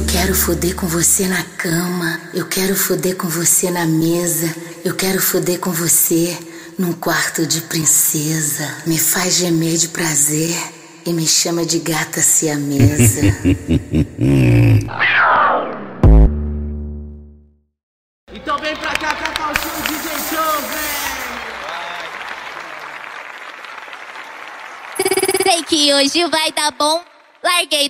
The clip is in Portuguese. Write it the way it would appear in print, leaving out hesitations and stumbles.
quero foder com você na cama, eu quero foder com você na mesa, eu quero foder com você num quarto de princesa. Me faz gemer de prazer e me chama de gata siamesa. Então vem pra cá, Cacau Show, DJ Show, vem! Sei que hoje vai dar bom, larguei